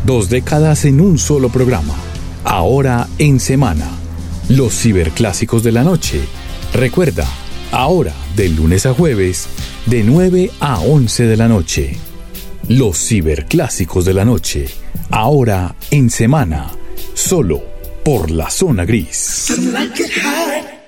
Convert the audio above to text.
2 décadas en un solo programa. Ahora en semana. Los ciberclásicos de la noche. Recuerda, ahora de lunes a jueves, de 9 a 11 de la noche. Los ciberclásicos de la noche. Ahora en semana. Solo por La Zona Gris.